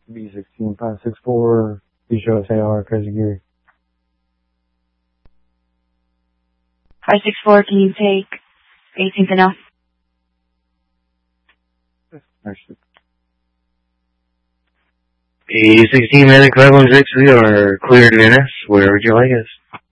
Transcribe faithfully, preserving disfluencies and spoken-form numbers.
B sixteen five six four, please show us A R, Crazy Geary. five six four, can you take eighteenth and L? B sixteen Medic five one six, we are cleared Venice. Where would you like us?